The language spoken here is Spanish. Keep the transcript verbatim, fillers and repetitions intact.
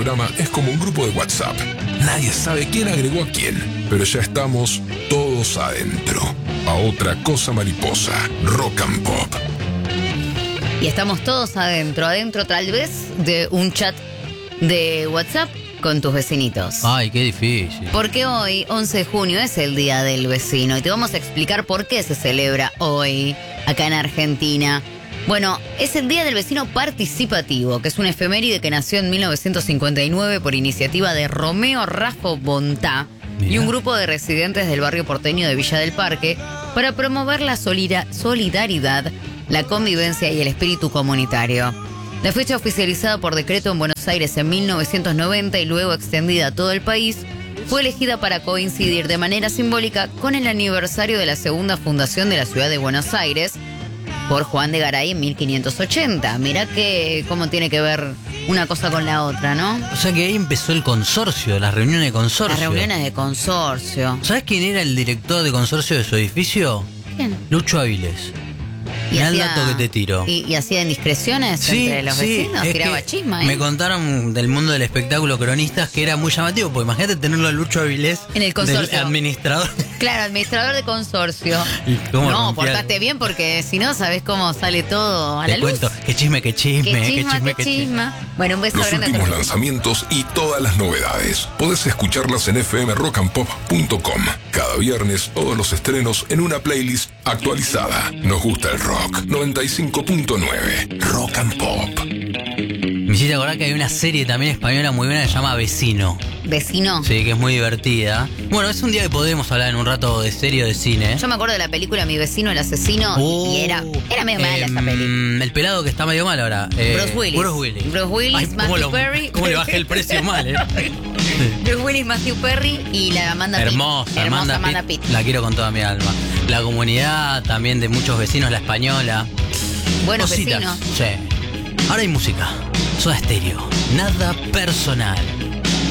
programa es como un grupo de WhatsApp. Nadie sabe quién agregó a quién, pero ya estamos todos adentro. A otra cosa mariposa, Rock and Pop. Y estamos todos adentro, adentro tal vez de un chat de WhatsApp con tus vecinitos. Ay, qué difícil. Porque hoy, once de junio, es el Día del Vecino y te vamos a explicar por qué se celebra hoy acá en Argentina. Bueno, es el Día del Vecino Participativo, que es una efeméride que nació en mil novecientos cincuenta y nueve por iniciativa de Romeo Raffo Bontá y un grupo de residentes del barrio porteño de Villa del Parque para promover la solida- solidaridad, la convivencia y el espíritu comunitario. La fecha oficializada por decreto en Buenos Aires en mil novecientos noventa y luego extendida a todo el país, fue elegida para coincidir de manera simbólica con el aniversario de la segunda fundación de la ciudad de Buenos Aires por Juan de Garay en mil quinientos ochenta. Mirá que cómo tiene que ver una cosa con la otra, ¿no? O sea que ahí empezó el consorcio, las reuniones de consorcio. Las reuniones de consorcio. ¿Sabes quién era el director de consorcio de su edificio? ¿Quién? Lucho Aviles. Y Mirá el hacía- dato que te tiro. Y, y hacía indiscreciones Sí, entre los sí, vecinos, es tiraba que chisma. ¿eh? Me contaron del mundo del espectáculo cronistas que era muy llamativo, porque imagínate tenerlo a Lucho Avilés En el consorcio. del administrador. Claro, administrador de consorcio. ¿Y cómo No, rompía? portate bien porque si no, ¿sabés cómo sale todo a Te la luz? cuento, qué chisme, qué chisme, Qué qué chisma, chisme, qué qué chisme. chisma. Bueno, un beso Los grande a últimos todos. lanzamientos y todas las novedades. Podés escucharlas en f m rock and pop punto com. Cada viernes, todos los estrenos en una playlist actualizada. Nos gusta el rock. noventa y cinco punto nueve. Rock and Pop. Me hiciste acordar que hay una serie también española muy buena que se llama Vecino. Vecino. Sí, que es muy divertida. Bueno, es un día que podremos hablar en un rato de serie o de cine. Yo me acuerdo de la película Mi vecino el asesino Oh, y era, era medio mala em, esa película. El pelado que está medio mal ahora. eh, Bruce Willis. Bruce Willis. Bruce Willis, Ay, Matthew ¿cómo lo- Perry. ¿Cómo le bajé el precio mal, eh? Bruce Willis, Matthew Perry y la Amanda Pitt. Hermosa, Hermosa Amanda, Pitt. Pitt. La quiero con toda mi alma. La comunidad también de muchos vecinos, la española. Buenos Cositas. vecinos. Sí. Ahora hay música. Soda Stereo. Nada personal.